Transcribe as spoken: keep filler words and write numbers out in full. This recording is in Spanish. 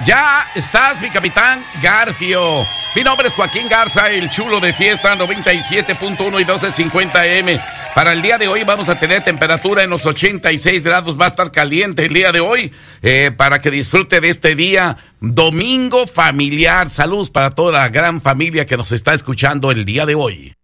Ya estás, mi capitán Garfio. Mi nombre es Joaquín Garza, el chulo de fiesta, noventa y siete punto uno y doce cincuenta A M. Para el día de hoy vamos a tener temperatura en los ochenta y seis grados. Va a estar caliente el día de hoy, eh, para que disfrute de este día domingo familiar. Saludos para toda la gran familia que nos está escuchando el día de hoy.